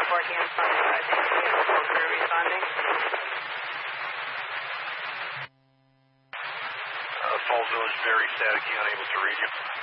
working on something. I think we'll be responding. Falls Village, very staticky, unable to read you.